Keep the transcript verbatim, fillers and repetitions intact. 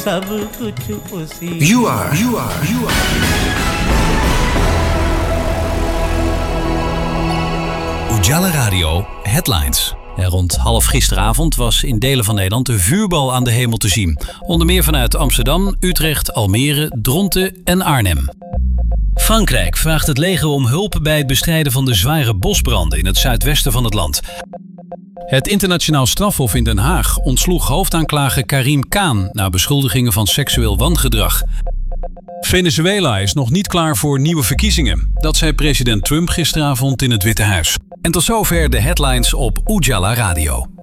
सब कुछ उसी You are, you are, you are. Ujala Radio Headlines. En rond half gisteravond was in delen van Nederland de vuurbal aan de hemel te zien. Onder meer vanuit Amsterdam, Utrecht, Almere, Dronten en Arnhem. Frankrijk vraagt het leger om hulp bij het bestrijden van de zware bosbranden in het zuidwesten van het land. Het internationaal strafhof in Den Haag ontsloeg hoofdaanklager Karim Khan na beschuldigingen van seksueel wangedrag. Venezuela is nog niet klaar voor nieuwe verkiezingen. Dat zei president Trump gisteravond in het Witte Huis. En tot zover de headlines op Ujala Radio.